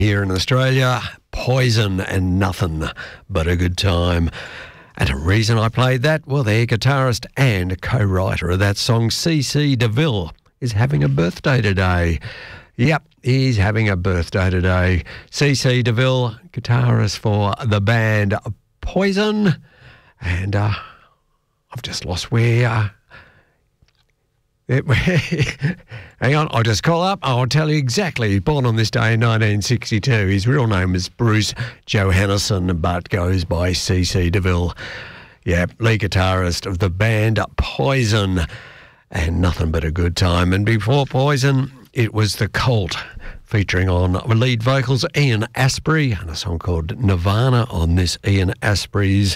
Here in Australia, Poison and Nothing But a Good Time. And a reason I played that, well, their guitarist and co-writer of that song, CC DeVille, is having a birthday today. Yep, he's having a birthday today. CC DeVille, guitarist for the band Poison. And I've just lost where... Hang on, I'll just call up. I'll tell you exactly. Born on this day in 1962. His real name is Bruce Johannesson, but goes by CC DeVille. Yeah, lead guitarist of the band Poison, and Nothing But a Good Time. And before Poison, it was The Cult, featuring on lead vocals Ian Astbury, and a song called Nirvana on this Ian Astbury's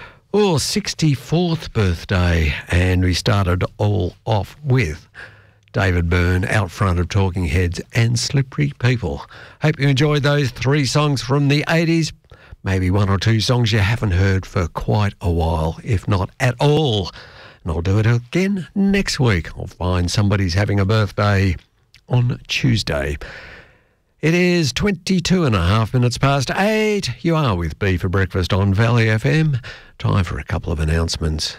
64th birthday. And we started all off with David Byrne out front of Talking Heads and Slippery People. Hope you enjoyed those three songs from the 80s. Maybe one or two songs you haven't heard for quite a while, if not at all. And I'll do it again next week. I'll find somebody's having a birthday on Tuesday. It is 22 and a half minutes past 8. You are with B for Breakfast on Valley FM. Time for a couple of announcements.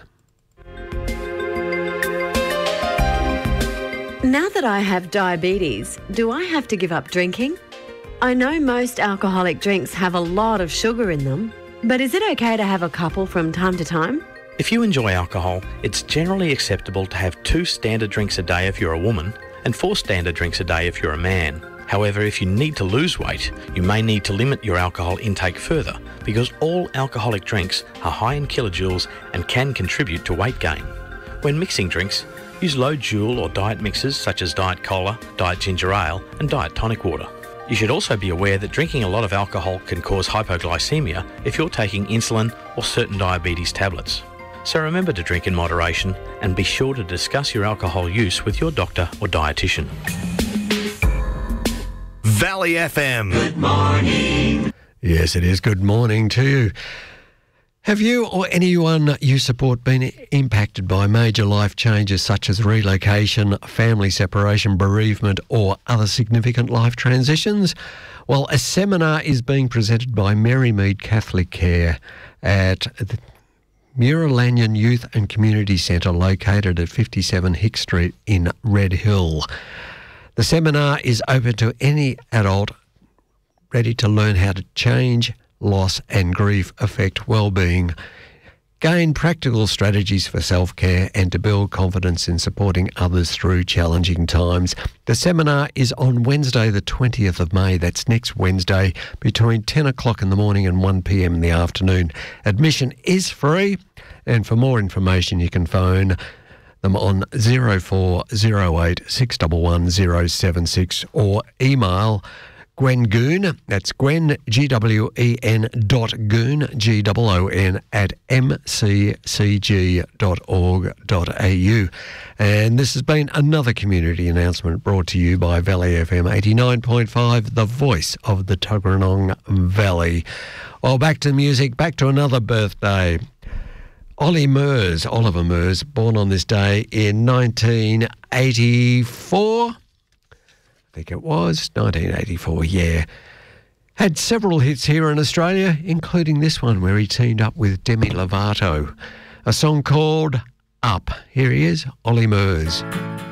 Now that I have diabetes, do I have to give up drinking? I know most alcoholic drinks have a lot of sugar in them, but is it okay to have a couple from time to time? If you enjoy alcohol, it's generally acceptable to have 2 standard drinks a day if you're a woman and 4 standard drinks a day if you're a man. However, if you need to lose weight, you may need to limit your alcohol intake further because all alcoholic drinks are high in kilojoules and can contribute to weight gain. When mixing drinks, use low joule or diet mixes such as Diet Cola, Diet Ginger Ale and Diet Tonic Water. You should also be aware that drinking a lot of alcohol can cause hypoglycemia if you're taking insulin or certain diabetes tablets. So remember to drink in moderation and be sure to discuss your alcohol use with your doctor or dietitian. Valley FM. Good morning. Yes, it is. Good morning to you. Have you or anyone you support been impacted by major life changes such as relocation, family separation, bereavement or other significant life transitions? Well, a seminar is being presented by Mary Mead Catholic Care at the Mura Lanyon Youth and Community Centre located at 57 Hick Street in Red Hill. The seminar is open to any adult ready to learn how to change, loss and grief affect well-being, gain practical strategies for self-care and to build confidence in supporting others through challenging times. The seminar is on Wednesday the 20th of May, that's next Wednesday, between 10 o'clock in the morning and 1 p.m. in the afternoon. Admission is free, and for more information you can phone them on 0408 611 076 or email Gwen Goon, that's Gwen, Gwen, Goon, at mccg.org.au. And this has been another community announcement brought to you by Valley FM 89.5, the voice of the Tuggeranong Valley. Well, back to music, back to another birthday. Oliver Mers, born on this day in 1984. I think it was 1984, yeah. Had several hits here in Australia, including this one where he teamed up with Demi Lovato. A song called Up. Here he is, Ollie Mers.